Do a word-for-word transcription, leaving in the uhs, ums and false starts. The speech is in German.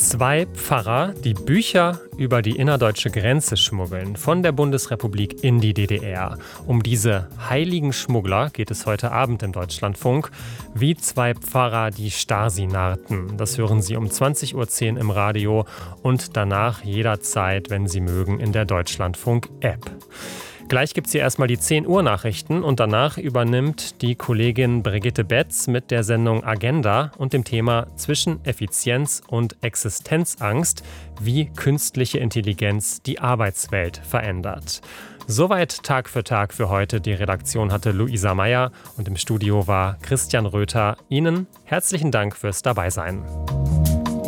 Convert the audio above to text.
Zwei Pfarrer, die Bücher über die innerdeutsche Grenze schmuggeln, von der Bundesrepublik in die D D R. Um diese heiligen Schmuggler geht es heute Abend im Deutschlandfunk. Wie zwei Pfarrer die Stasi narrten. Das hören Sie um zwanzig Uhr zehn im Radio und danach jederzeit, wenn Sie mögen, in der Deutschlandfunk-App. Gleich gibt es hier erstmal die zehn Uhr Nachrichten und danach übernimmt die Kollegin Brigitte Betz mit der Sendung Agenda und dem Thema Zwischen Effizienz und Existenzangst, wie künstliche Intelligenz die Arbeitswelt verändert. Soweit Tag für Tag für heute. Die Redaktion hatte Luisa Meyer und im Studio war Christian Röther. Ihnen herzlichen Dank fürs Dabeisein.